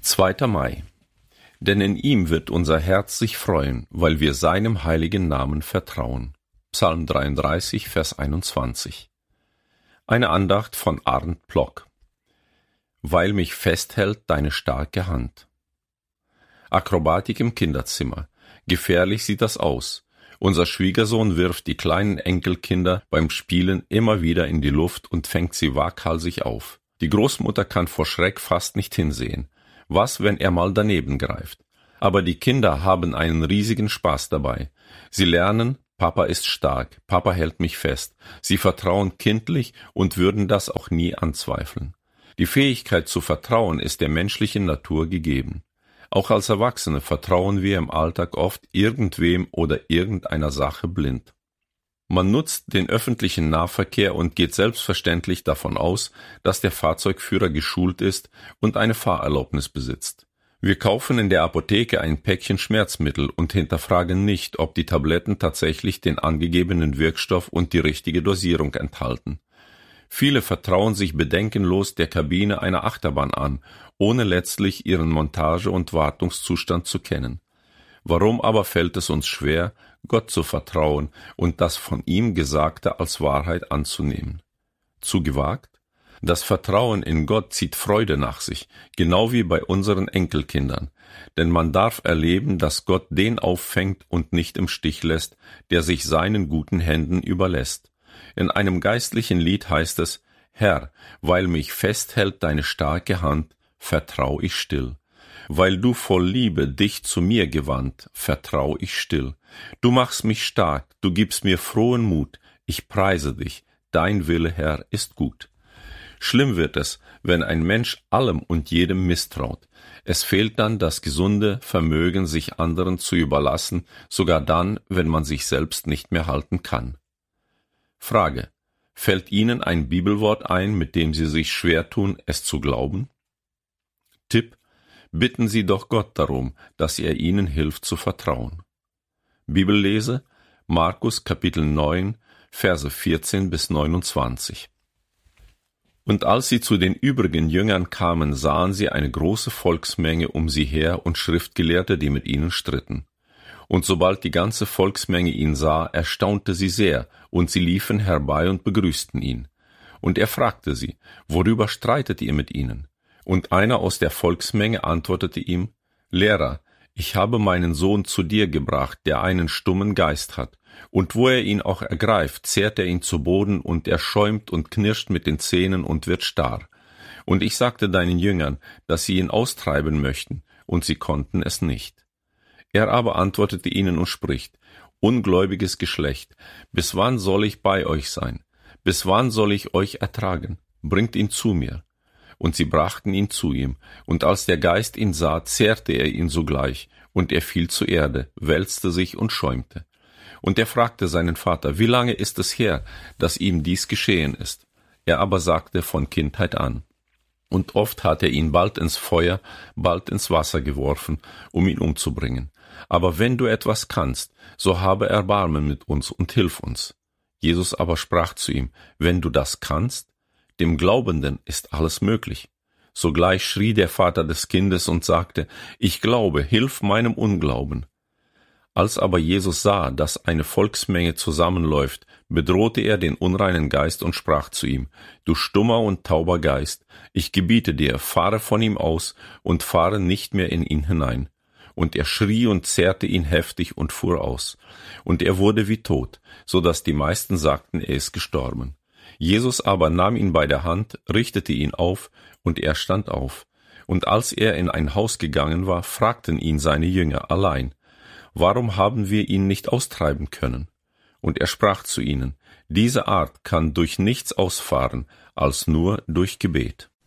2. Mai. Denn in ihm wird unser Herz sich freuen, weil wir seinem heiligen Namen vertrauen. Psalm 33, Vers 21. Eine Andacht von Arndt Plock. Weil mich festhält deine starke Hand. Akrobatik im Kinderzimmer. Gefährlich sieht das aus. Unser Schwiegersohn wirft die kleinen Enkelkinder beim Spielen immer wieder in die Luft und fängt sie waghalsig auf. Die Großmutter kann vor Schreck fast nicht hinsehen. Was, wenn er mal daneben greift? Aber die Kinder haben einen riesigen Spaß dabei. Sie lernen, Papa ist stark, Papa hält mich fest. Sie vertrauen kindlich und würden das auch nie anzweifeln. Die Fähigkeit zu vertrauen ist der menschlichen Natur gegeben. Auch als Erwachsene vertrauen wir im Alltag oft irgendwem oder irgendeiner Sache blind. Man nutzt den öffentlichen Nahverkehr und geht selbstverständlich davon aus, dass der Fahrzeugführer geschult ist und eine Fahrerlaubnis besitzt. Wir kaufen in der Apotheke ein Päckchen Schmerzmittel und hinterfragen nicht, ob die Tabletten tatsächlich den angegebenen Wirkstoff und die richtige Dosierung enthalten. Viele vertrauen sich bedenkenlos der Kabine einer Achterbahn an, ohne letztlich ihren Montage- und Wartungszustand zu kennen. Warum aber fällt es uns schwer, Gott zu vertrauen und das von ihm Gesagte als Wahrheit anzunehmen? Zu gewagt? Das Vertrauen in Gott zieht Freude nach sich, genau wie bei unseren Enkelkindern. Denn man darf erleben, dass Gott den auffängt und nicht im Stich lässt, der sich seinen guten Händen überlässt. In einem geistlichen Lied heißt es: Herr, weil mich festhält deine starke Hand, vertrau ich still. Weil du voll Liebe dich zu mir gewandt, vertrau ich still. Du machst mich stark, du gibst mir frohen Mut, ich preise dich, dein Wille, Herr, ist gut. Schlimm wird es, wenn ein Mensch allem und jedem misstraut. Es fehlt dann das gesunde Vermögen, sich anderen zu überlassen, sogar dann, wenn man sich selbst nicht mehr halten kann. Frage: Fällt Ihnen ein Bibelwort ein, mit dem Sie sich schwer tun, es zu glauben? Tipp: Bitten Sie doch Gott darum, dass er Ihnen hilft zu vertrauen. Bibellese: Markus Kapitel 9, Verse 14 bis 29. Und als sie zu den übrigen Jüngern kamen, sahen sie eine große Volksmenge um sie her und Schriftgelehrte, die mit ihnen stritten. Und sobald die ganze Volksmenge ihn sah, erstaunte sie sehr, und sie liefen herbei und begrüßten ihn. Und er fragte sie: Worüber streitet ihr mit ihnen? Und einer aus der Volksmenge antwortete ihm: Lehrer, ich habe meinen Sohn zu dir gebracht, der einen stummen Geist hat. Und wo er ihn auch ergreift, zerrt er ihn zu Boden, und er schäumt und knirscht mit den Zähnen und wird starr. Und ich sagte deinen Jüngern, dass sie ihn austreiben möchten, und sie konnten es nicht. Er aber antwortete ihnen und spricht: Ungläubiges Geschlecht, bis wann soll ich bei euch sein? Bis wann soll ich euch ertragen? Bringt ihn zu mir. Und sie brachten ihn zu ihm, und als der Geist ihn sah, zerrte er ihn sogleich, und er fiel zur Erde, wälzte sich und schäumte. Und er fragte seinen Vater: Wie lange ist es her, dass ihm dies geschehen ist? Er aber sagte: Von Kindheit an. Und oft hat er ihn bald ins Feuer, bald ins Wasser geworfen, um ihn umzubringen. Aber wenn du etwas kannst, so habe Erbarmen mit uns und hilf uns. Jesus aber sprach zu ihm: Wenn du das kannst, dem Glaubenden ist alles möglich. Sogleich schrie der Vater des Kindes und sagte: Ich glaube, hilf meinem Unglauben. Als aber Jesus sah, dass eine Volksmenge zusammenläuft, bedrohte er den unreinen Geist und sprach zu ihm: Du stummer und tauber Geist, ich gebiete dir, fahre von ihm aus und fahre nicht mehr in ihn hinein. Und er schrie und zerrte ihn heftig und fuhr aus. Und er wurde wie tot, so dass die meisten sagten, er ist gestorben. Jesus aber nahm ihn bei der Hand, richtete ihn auf, und er stand auf. Und als er in ein Haus gegangen war, fragten ihn seine Jünger allein: Warum haben wir ihn nicht austreiben können? Und er sprach zu ihnen: Diese Art kann durch nichts ausfahren, als nur durch Gebet.